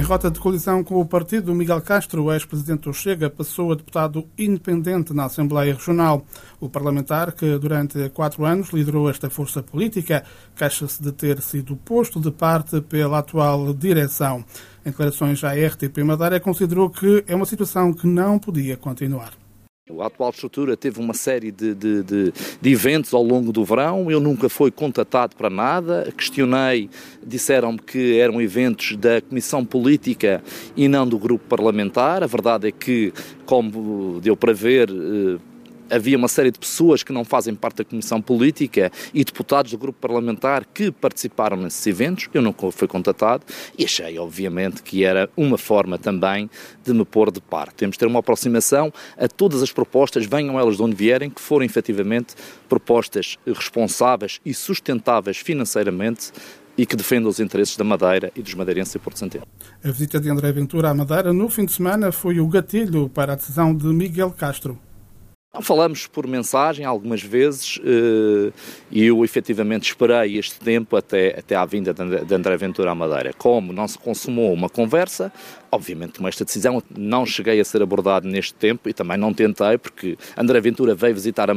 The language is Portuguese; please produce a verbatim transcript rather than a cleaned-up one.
derrota de coalizão com o partido, Miguel Castro, o ex-presidente do Chega, passou a deputado independente na Assembleia Regional. O parlamentar, que durante quatro anos liderou esta força política, queixa-se de ter sido posto de parte pela atual direção. Em declarações à R T P Madeira, considerou que é uma situação que não podia continuar. A atual estrutura teve uma série de, de, de, de eventos ao longo do verão, eu nunca fui contatado para nada, questionei, disseram-me que eram eventos da Comissão Política e não do grupo parlamentar. A verdade é que, como deu para ver, havia uma série de pessoas que não fazem parte da Comissão Política e deputados do grupo parlamentar que participaram nesses eventos. Eu não fui contatado e achei, obviamente, que era uma forma também de me pôr de parte. Temos de ter uma aproximação a todas as propostas, venham elas de onde vierem, que forem efetivamente propostas responsáveis e sustentáveis financeiramente e que defendam os interesses da Madeira e dos madeirenses e Porto Santo. A visita de André Ventura à Madeira no fim de semana foi o gatilho para a decisão de Miguel Castro. Falamos por mensagem algumas vezes e eu efetivamente esperei este tempo até, até à vinda de André Ventura à Madeira. Como não se consumou uma conversa, obviamente tomei esta decisão, não cheguei a ser abordado neste tempo e também não tentei, porque André Ventura veio visitar a